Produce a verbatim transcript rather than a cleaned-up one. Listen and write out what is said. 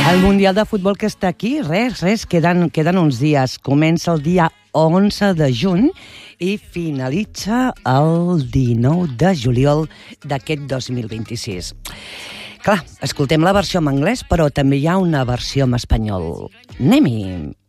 El Mundial de Futbol que està aquí, res, res, queden, queden uns dies. Comença el dia onze de juny i finalitza el dinou de juliol d'aquest dos mil vint-i-sis. Clar, escoltem la versió en anglès, però també hi ha una versió en espanyol. Anem-hi!